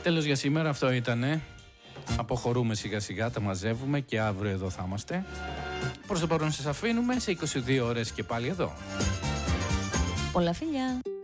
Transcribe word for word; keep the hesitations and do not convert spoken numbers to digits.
Τέλος για σήμερα, αυτό ήτανε. Αποχωρούμε σιγά σιγά, τα μαζεύουμε και αύριο εδώ θα είμαστε. Προς το παρόν σας αφήνουμε σε είκοσι δύο ώρες και πάλι εδώ. Πολλά φιλιά!